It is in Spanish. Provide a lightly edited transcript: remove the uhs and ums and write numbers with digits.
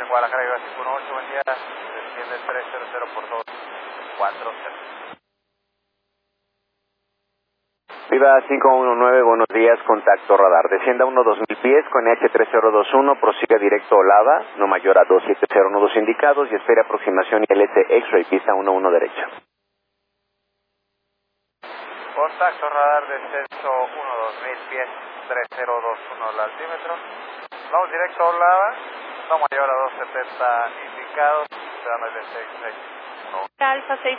Guadalajara, Viva 518, buen día, desciende 300 por 240. Viva 519, buenos días, contacto radar. Descienda 1-2000 pies con H3021, prosiga directo Olava, no mayor a 270 nudos indicados y espere aproximación ILS X-Ray, pista 11 derecha. Contacto radar, descenso 1-2000 pies, 3021 al altímetro. Vamos directo a Olava, no mayor a 270 indicados, esperando el ILS X-Ray. Alfa 6.